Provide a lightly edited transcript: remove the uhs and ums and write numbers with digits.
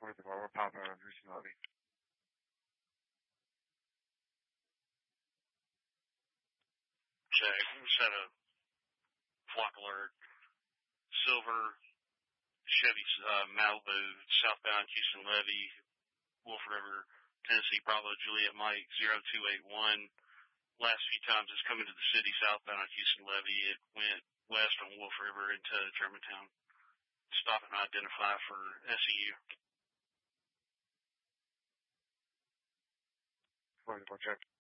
we're popping on Houston Levy. Check. We just had a flock alert. Silver Chevy Malibu, southbound Houston Levy, Wolf River, Tennessee, Bravo, Juliet Mike, 0281. Last few times it's come into the city southbound on Houston Levy. It went west on Wolf River into Germantown. Stop and identify for SEU. 44 check.